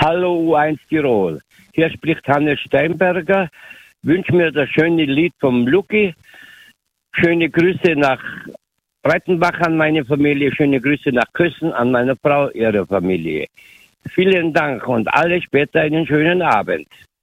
Hallo U1 Tirol. Hier spricht Hannes Steinberger. Wünsche mir das schöne Lied vom Lucky. Schöne Grüße nach Breitenbach an meine Familie. Schöne Grüße nach Küssen an meine Frau, ihre Familie. Vielen Dank und alle später einen schönen Abend.